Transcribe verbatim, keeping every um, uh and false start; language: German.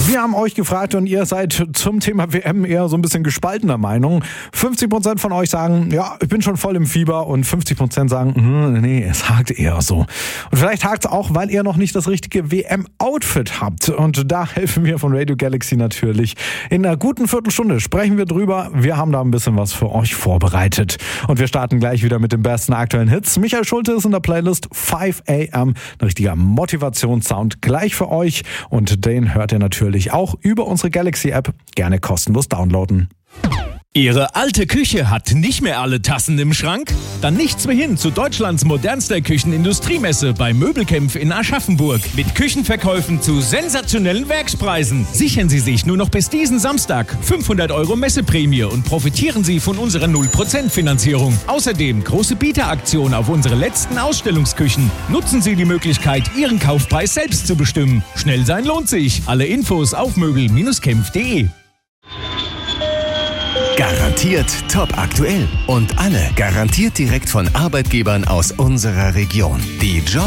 Wir haben euch gefragt und ihr seid zum Thema W M eher so ein bisschen gespaltener Meinung. fünfzig Prozent von euch sagen, ja, ich bin schon voll im Fieber, und fünfzig Prozent sagen, hm, nee, es hakt eher so. Und vielleicht hakt es auch, weil ihr noch nicht das richtige W M-Outfit habt. Und da helfen wir von Radio Galaxy natürlich. In einer guten Viertelstunde sprechen wir drüber. Wir haben da ein bisschen was für euch vorbereitet. Und wir starten gleich wieder mit den besten aktuellen Hits. Michael Schulte ist in der Playlist five a m. Ein richtiger Motivationssound gleich für euch. Und den hört ihr natürlich auch über unsere Galaxy-App. Gerne kostenlos downloaden. Ihre alte Küche hat nicht mehr alle Tassen im Schrank? Dann nichts mehr hin zu Deutschlands modernster Küchenindustriemesse bei Möbelkämpf in Aschaffenburg. Mit Küchenverkäufen zu sensationellen Werkspreisen. Sichern Sie sich nur noch bis diesen Samstag fünfhundert Euro Messeprämie und profitieren Sie von unserer null Prozent Finanzierung. Außerdem große Bieteraktion auf unsere letzten Ausstellungsküchen. Nutzen Sie die Möglichkeit, Ihren Kaufpreis selbst zu bestimmen. Schnell sein lohnt sich. Alle Infos auf möbel Bindestrich kämpf punkt de. Garantiert top aktuell und alle garantiert direkt von Arbeitgebern aus unserer Region. Die Job